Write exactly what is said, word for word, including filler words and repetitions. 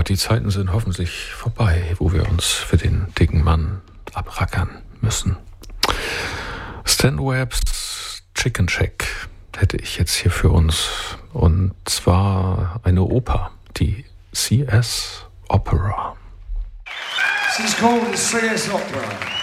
die Zeiten sind hoffentlich vorbei, wo wir uns für den dicken Mann abrackern müssen. Stan Webbs Chicken Shack hätte ich jetzt hier für uns. Und zwar eine Oper, die C S Opera. This is called the C S Opera.